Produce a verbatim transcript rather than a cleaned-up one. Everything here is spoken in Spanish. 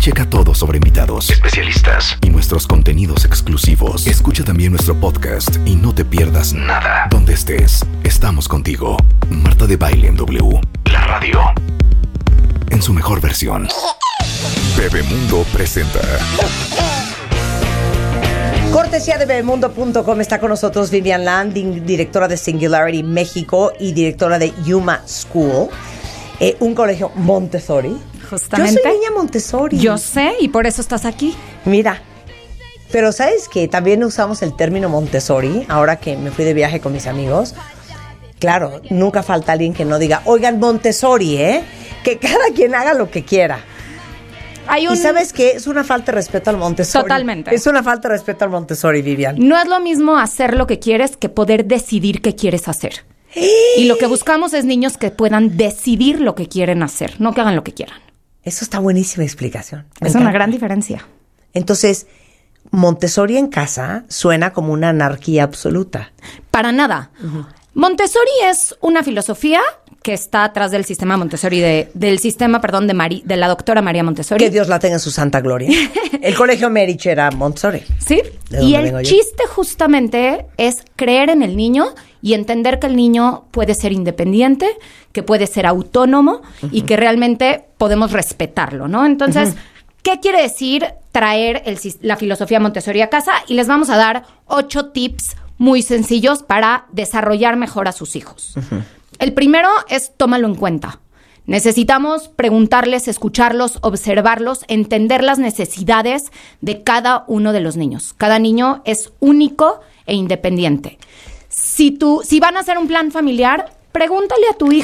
Checa todo sobre invitados, especialistas y nuestros contenidos exclusivos. Escucha también nuestro podcast y no te pierdas nada. Donde estés, estamos contigo. Marta de Baile en W, la radio, en su mejor versión. Bebemundo presenta. Cortesía de bebemundo punto com está con nosotros Vivian Land, directora de Singularity México y directora de Yuma School, eh, un colegio Montessori. Justamente. Yo soy niña Montessori. Yo sé, y por eso estás aquí. Mira, pero ¿sabes qué? También usamos el término Montessori, ahora que me fui de viaje con mis amigos. Claro, nunca falta alguien que no diga, oigan, Montessori, ¿eh? Que cada quien haga lo que quiera. Hay un... ¿Y sabes qué? Es una falta de respeto al Montessori. Totalmente. Es una falta de respeto al Montessori, Vivian. No es lo mismo hacer lo que quieres que poder decidir qué quieres hacer. Y lo que buscamos es niños que puedan decidir lo que quieren hacer, no que hagan lo que quieran. Eso está buenísima explicación. Me es encanta. Una gran diferencia. Entonces, Montessori en casa suena como una anarquía absoluta. Para nada. Uh-huh. Montessori es una filosofía que está atrás del sistema Montessori, de, del sistema, perdón, de, Mari, de la doctora María Montessori. Que Dios la tenga en su santa gloria. El colegio Merich era Montessori. Sí, y el chiste justamente es creer en el niño y entender que el niño puede ser independiente, que puede ser autónomo uh-huh. y que realmente podemos respetarlo, ¿no? Entonces, uh-huh. ¿qué quiere decir traer el, la filosofía Montessori a casa? Y les vamos a dar ocho tips muy sencillos para desarrollar mejor a sus hijos. Uh-huh. El primero es tómalo en cuenta. Necesitamos preguntarles, escucharlos, observarlos, entender las necesidades de cada uno de los niños. Cada niño es único e independiente. Si tú, si van a hacer un plan familiar, pregúntale a tu hijo